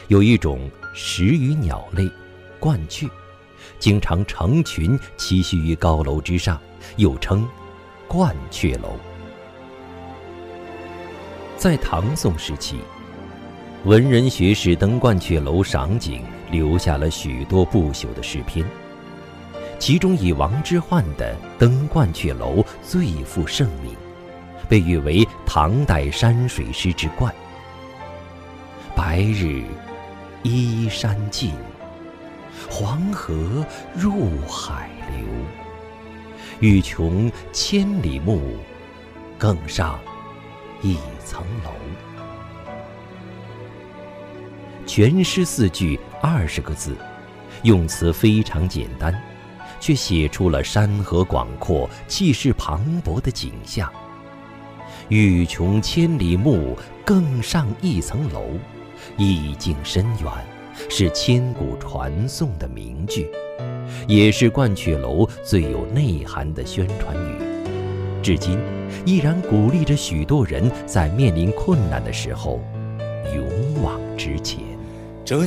有一种食鱼鸟类鹳雀，经常成群栖息于高楼之上，又称鹳雀楼。在唐宋时期，文人学士登鹳雀楼赏景，留下了许多不朽的诗篇，其中以王之涣的《登鹳雀楼》最负盛名，被誉为唐代山水诗之冠。白日依山尽，黄河入海流。欲穷千里目，更上一层楼。全诗4句20个字，用词非常简单，却写出了山河广阔、气势磅礴的景象。欲穷千里目，更上一层楼，意境深远，是千古传颂的名句，也是鹳雀楼最有内涵的宣传语，至今依然鼓励着许多人在面临困难的时候勇往直前。